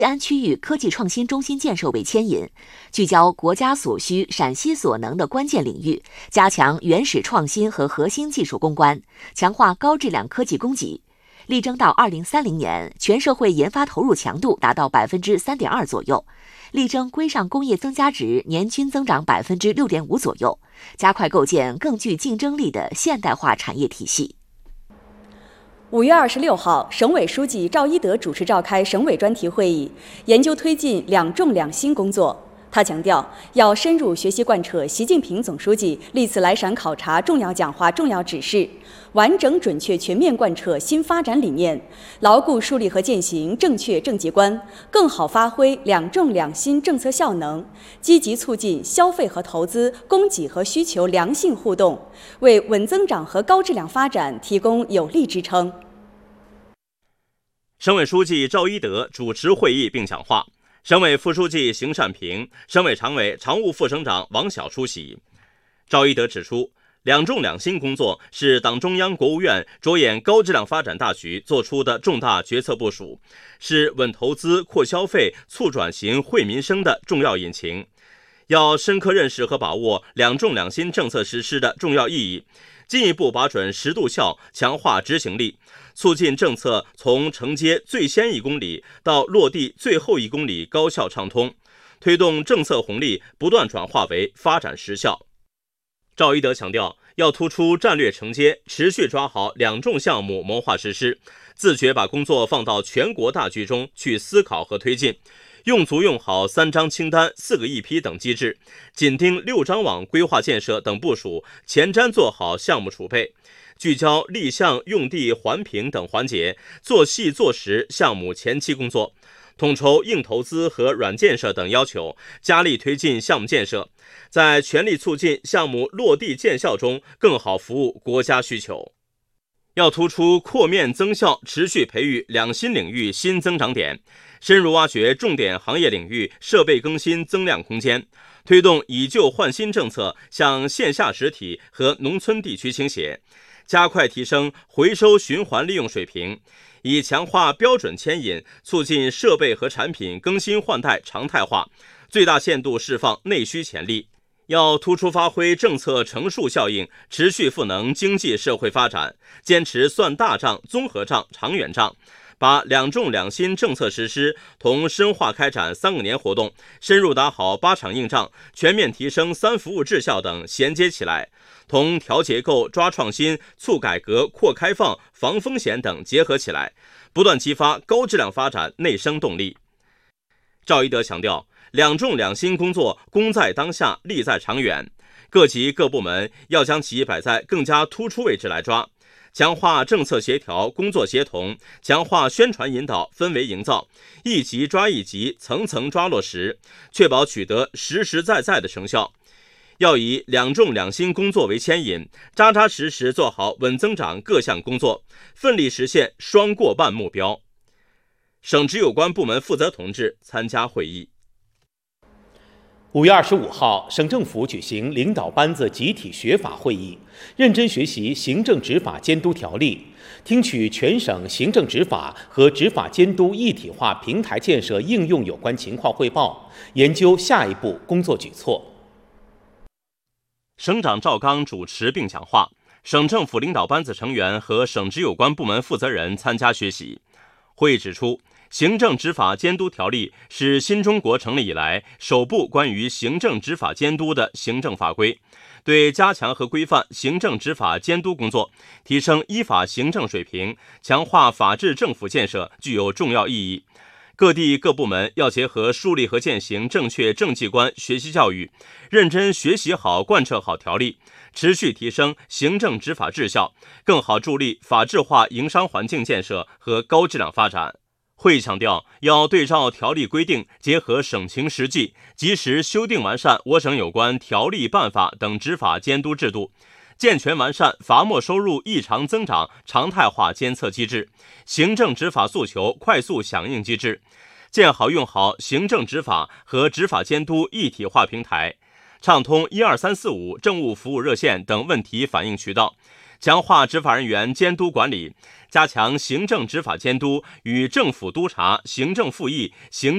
安区域科技创新中心建设为牵引，聚焦国家所需、陕西所能的关键领域，加强原始创新和核心技术攻关，强化高质量科技供给，力争到2030年，全社会研发投入强度达到3.2%左右，力争规上工业增加值年均增长6.5%左右，加快构建更具竞争力的现代化产业体系。 5月26号，省委书记赵一德主持召开省委专题会议，研究推进两重两新工作。他强调，要深入学习贯彻习近平总书记历次来陕考察重要讲话重要指示，完整准确全面贯彻新发展理念，牢固树立和践行正确政绩观，更好发挥两重两新政策效能，积极促进消费和投资、供给和需求良性互动，为稳增长和高质量发展提供有力支撑。 省委书记赵一德主持会议并讲话，省委副书记邢善平、省委常委、常务副省长王晓出席。赵一德指出，两重两新工作是党中央、国务院着眼高质量发展大局作出的重大决策部署，是稳投资、扩消费、促转型、惠民生的重要引擎。要深刻认识和把握两重两新政策实施的重要意义，进一步把准实度效，强化执行力，促进政策从承接最先1公里到落地最后1公里高效畅通，推动政策红利不断转化为发展实效。赵一德强调，要突出战略承接，持续抓好两重项目谋划实施，自觉把工作放到全国大局中去思考和推进，用足用好3张清单、4个一批等机制，紧盯6张网规划建设等部署，前瞻做好项目储备，聚焦立项、用地、环评等环节，做细做实项目前期工作，统筹硬投资和软建设等要求，加力推进项目建设，在全力促进项目落地见效中更好服务国家需求。要突出扩面增效，持续培育两新领域新增长点，深入挖掘重点行业领域设备更新增量空间，推动以旧换新政策向线下实体和农村地区倾斜，加快提升回收循环利用水平，以强化标准牵引，促进设备和产品更新换代常态化，最大限度释放内需潜力。要突出发挥政策乘数效应，持续赋能经济社会发展，坚持算大账、综合账、长远账，把两重两新政策实施同深化开展3个年活动、深入打好8场硬仗、全面提升3服务质效等衔接起来，同调结构、抓创新、促改革、扩开放、防风险等结合起来，不断激发高质量发展内生动力。赵一德强调，两重两新工作功在当下，利在长远，各级各部门要将其摆在更加突出位置来抓，强化政策协调、工作协同，强化宣传引导、氛围营造，一级抓一级，层层抓落实，确保取得实实在在的成效。要以两重两新工作为牵引，扎扎实实做好稳增长各项工作，奋力实现双过半目标。省直有关部门负责同志参加会议。 5月25号，省政府举行领导班子集体学法会议，认真学习行政执法监督条例，听取全省行政执法和执法监督一体化平台建设应用有关情况汇报，研究下一步工作举措。 省长赵刚主持并讲话，省政府领导班子成员和省直有关部门负责人参加学习。会议指出，行政执法监督条例是新中国成立以来首部关于行政执法监督的行政法规，对加强和规范行政执法监督工作，提升依法行政水平，强化法治政府建设具有重要意义。各地各部门要结合树立和践行正确政绩观学习教育，认真学习好、贯彻好条例，持续提升行政执法质效，更好助力法治化营商环境建设和高质量发展。会议强调，要对照条例规定，结合省情实际，及时修订完善我省有关条例办法等执法监督制度，健全完善罚没收入异常增长常态化监测机制、行政执法诉求快速响应机制，建好用好行政执法和执法监督一体化平台，畅通12345政务服务热线等问题反映渠道，强化执法人员监督管理，加强行政执法监督与政府督察、行政复议、行